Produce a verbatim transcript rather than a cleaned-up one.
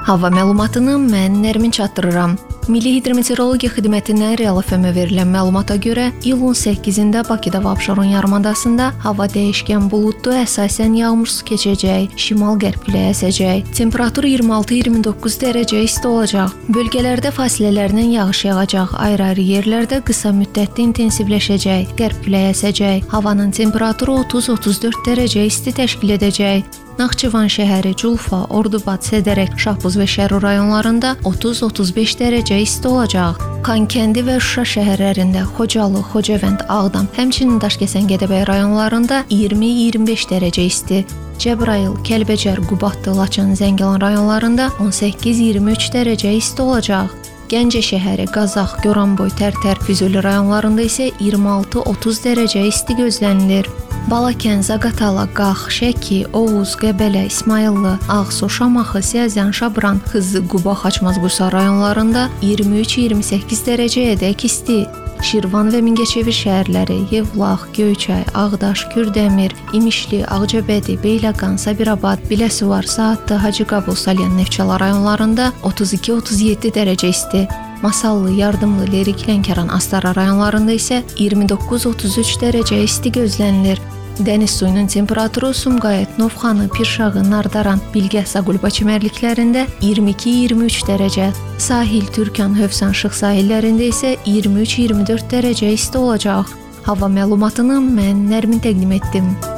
Hava məlumatını mən Nərmin çatdırıram. Milli Hidrometeorologiya Xidmətindən Real F M-ə verilən məlumata görə iyulun səkkizində Bakıda və Abşeron yarımadasında hava dəyişkən buludlu, əsasən yağmursuz keçəcək, şimal-qərb küləyi əsəcək. Temperatur iyirmi altı iyirmi doqquz dərəcə isti olacaq. Bölgələrdə fasilələrlə yağış yağacaq, ayrı-ayrı yerlərdə qısa müddətli intensivləşəcək, qərb küləyi əsəcək. Havanın temperaturu otuz otuz dörd dərəcə isti təşkil edəcək. Naxçıvan şəhəri, Culfa, Ordubad, Sədərək, Şahbuz və Şərur rayonlarında otuz otuz beş dərəcə isti olacaq. Xankəndi və Şuşa şəhərlərində, Xocalı, Xocavənd, Ağdam, həmçinin Daşkəsən, Gədəbəy rayonlarında iyirmi iyirmi beş dərəcə isti. Cəbrayıl, Kəlbəcər, Qubadlı, Laçın, Zəngilan rayonlarında on səkkiz iyirmi üç dərəcə isti olacaq. Gəncə şəhəri, Qazax, Goranboy, Tərtər, Füzuli rayonlarında isə iyirmi altı otuz dərəcə isti gözlənilir. Balakən, Zaqatala, Qax, Şəki, Oğuz, Qəbələ, İsmayıllı, Ağsu, Şamaxı, Siyəzən, Şabran, Xızı, Quba, Xaçmaz, Bursa rayonlarında iyirmi üç iyirmi səkkiz dərəcəyədək isti. Şirvan və Mingəçevir şəhərləri, Yevlax, Göyçay, Ağdaş, Kürdəmir, İmişli, Ağcabədi, Beyləqan, Sabirabad, Biləsuvar, Saatlı, Hacıqabul, Salyan, Neftçala rayonlarında otuz iki otuz yeddi dərəcə isti. Masallı, Yardımlı, Lerik, Lənkəran, Astara rayonlarında isə iyirmi doqquz otuz üç dərəcə isti gözlənilir. Dəniz suyunun temperaturu Sumqayıt, Novxanı, Pirşağı, Nardaran, Bilgəh, Zaqulba çimərliklərində iyirmi iki iyirmi üç dərəcə, sahil, Türkan, Hövsan, Şıx sahillərində isə iyirmi üç iyirmi dörd dərəcə isti olacaq. Hava məlumatını mən Nərmin təqdim etdim.